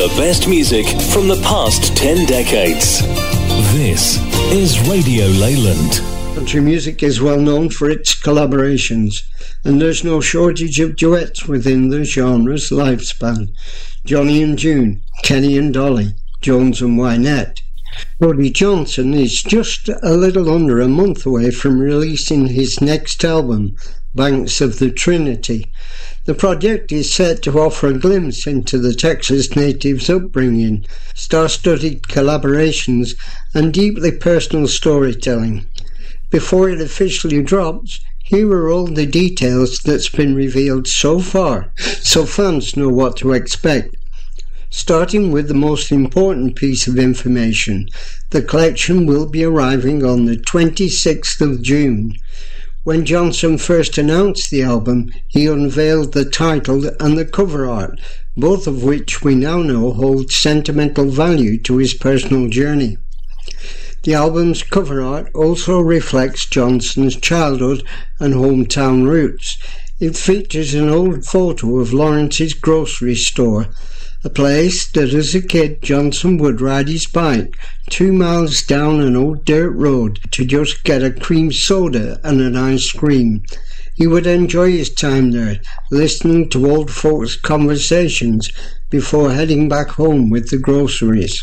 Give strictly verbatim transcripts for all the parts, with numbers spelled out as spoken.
The best music from the past ten decades. This is Radio Leyland. Country music is well known for its collaborations, and there's no shortage of duets within the genre's lifespan. Johnny and June, Kenny and Dolly, Jones and Wynette. Cody Johnson is just a little under a month away from releasing his next album, Banks of the Trinity. The project is set to offer a glimpse into the Texas native's upbringing, star-studded collaborations, and deeply personal storytelling. Before it officially drops, here are all the details that's been revealed so far, so fans know what to expect. Starting with the most important piece of information, the collection will be arriving on the twenty-sixth of June. When Johnson first announced the album, he unveiled the title and the cover art, both of which we now know hold sentimental value to his personal journey. The album's cover art also reflects Johnson's childhood and hometown roots. It features an old photo of Lawrence's grocery store, a place that as a kid Johnson would ride his bike two miles down an old dirt road to just get a cream soda and an ice cream. He would enjoy his time there, listening to old folks' conversations before heading back home with the groceries.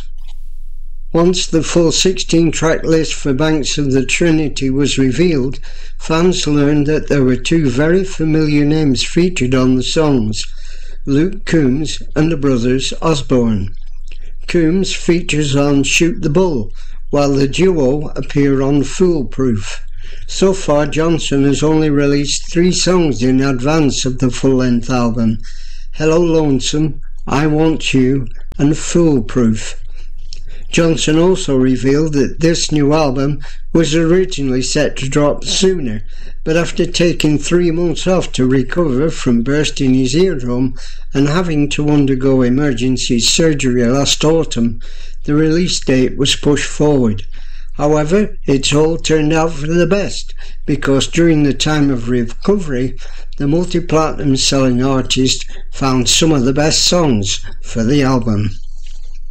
Once the full sixteen-track list for Banks of the Trinity was revealed, fans learned that there were two very familiar names featured on the songs, Luke Combs and the brothers Osborne. Combs features on Shoot the Bull, while the duo appear on Foolproof. So far, Johnson has only released three songs in advance of the full-length album: Hello Lonesome, I Want You, and Foolproof. Johnson also revealed that this new album was originally set to drop sooner, but after taking three months off to recover from bursting his eardrum and having to undergo emergency surgery last autumn, the release date was pushed forward. However, it's all turned out for the best, because during the time of recovery, the multi-platinum selling artist found some of the best songs for the album.